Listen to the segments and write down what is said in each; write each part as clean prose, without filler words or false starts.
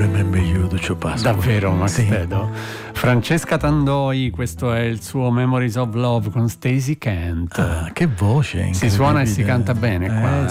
Remember You, Duccio Pasqua. Davvero, Max Sì. Tedo? Francesca Tandoi, questo è il suo Memories of Love con Stacey Kent. Ah, che voce! Si suona e si canta bene qua.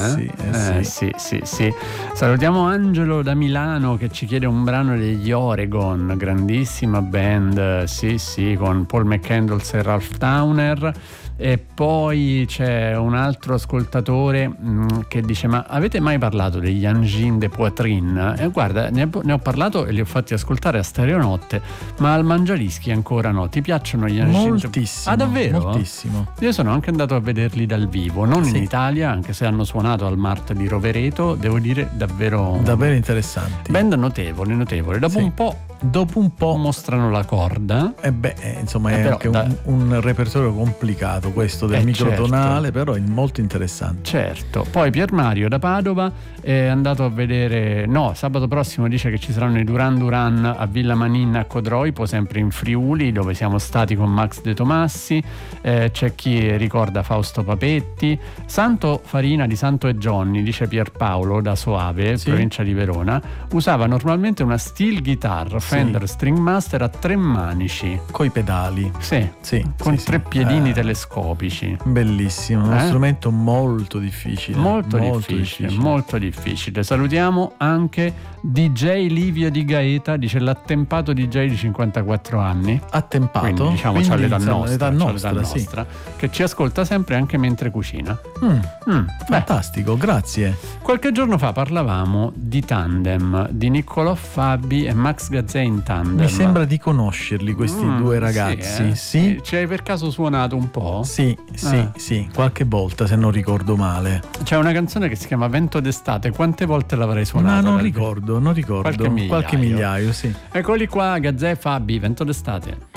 Sì. Salutiamo Angelo da Milano che ci chiede un brano degli Oregon, grandissima band, sì, con Paul McCandles e Ralph Towner. E poi c'è un altro ascoltatore che dice: ma avete mai parlato degli Angine de Poitrine? E guarda, ne ho parlato e li ho fatti ascoltare a Stereonotte, ma al Mangialischi ancora no. Ti piacciono gli Angine? Moltissimo. Ah, davvero? Moltissimo. Io sono anche andato a vederli dal vivo, non in Italia, anche se hanno suonato al Mart di Rovereto, devo dire davvero interessanti. Band notevole. Dopo un po' mostrano la corda. Insomma è anche un repertorio complicato questo del microtonale, certo. Però è molto interessante. Certo. Poi Pier Mario da Padova è andato a vedere, sabato prossimo dice che ci saranno i Duran Duran a Villa Maninna a Codroipo, sempre in Friuli, dove siamo stati con Max De Tomassi. C'è chi ricorda Fausto Papetti. Santo Farina di Santo e Johnny, dice Pierpaolo da Soave, provincia di Verona, usava normalmente una steel guitar Fender String Master a 3 manici coi pedali, con 3 piedini telescopici. Bellissimo, uno strumento molto difficile, molto difficile. Salutiamo anche DJ Livio di Gaeta, dice l'attempato DJ di 54 anni. Attempato? Quindi diciamo c'ha l'età nostra, sì. Che ci ascolta sempre anche mentre cucina. Fantastico, grazie. Qualche giorno fa parlavamo di Tandem, di Niccolò Fabi e Max Gazzè in tandem. Mi sembra di conoscerli questi due ragazzi. Sì. Ci hai per caso suonato un po'? Sì, qualche volta, se non ricordo male. C'è una canzone che si chiama Vento d'estate, quante volte l'avrei suonata? Non ricordo. Qualche migliaio, sì. Eccoli qua, Gazzè e Fabi, Vento d'estate.